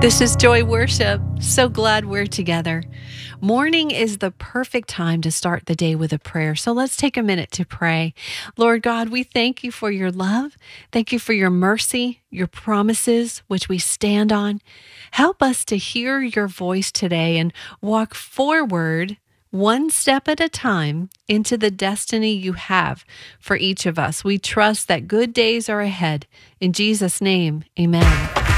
This is Joy Worship. So glad we're together. Morning is the perfect time to start the day with a prayer. So let's take a minute to pray. Lord God, we thank you for your love. Thank you for your mercy, your promises, which we stand on. Help us to hear your voice today and walk forward one step at a time into the destiny you have for each of us. We trust that good days are ahead. In Jesus' name, amen.